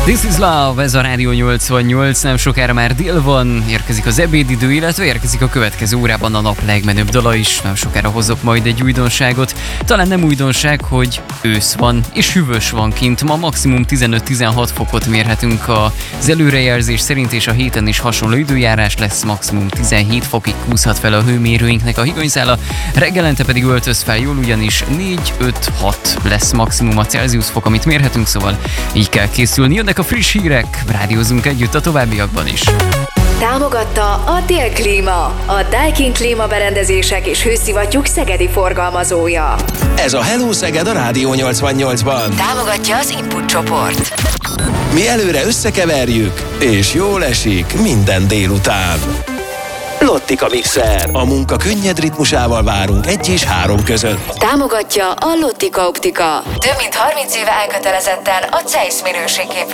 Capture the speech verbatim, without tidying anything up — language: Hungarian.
This is Love, ez a Rádió nyolcvannyolc, nem sokára már dél van, érkezik az ebédidő, illetve érkezik a következő órában a nap legmenőbb dala is, nem sokára hozok majd egy újdonságot. Talán nem újdonság, hogy ősz van, és hűvös van kint, ma maximum tizenöt-tizenhat fokot mérhetünk az előrejelzés szerint, és a héten is hasonló időjárás lesz, maximum tizenhét fokig kúszhat fel a hőmérőinknek a higanyszála, reggelente pedig öltöz fel jól, ugyanis négy-öt-hat lesz maximum a Celsius fok, amit mérhetünk, szóval így kell készülni. Jönnek a friss hírek, rádiózunk együtt a továbbiakban is. Támogatta a Délklíma, a Daikin klímaberendezések és hőszivattyúk szegedi forgalmazója. Ez a Hello Szeged a Rádió nyolcvannyolcban. Támogatja az Input csoport. Mi előre összekeverjük, és jól esik minden délután. Lottika Mixer. A munka könnyed ritmusával várunk egy és három között. Támogatja a Lottika Optika. Több mint harminc éve elkötelezetten a cé e i es minőség képviselője.